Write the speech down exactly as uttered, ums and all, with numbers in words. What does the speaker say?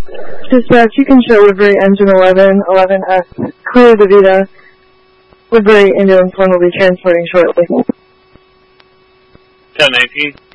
Dispatch, you can show Woodbury Engine eleven, eleven S, clear the Vita. Woodbury ambulance one will be transporting shortly. ten eighteen.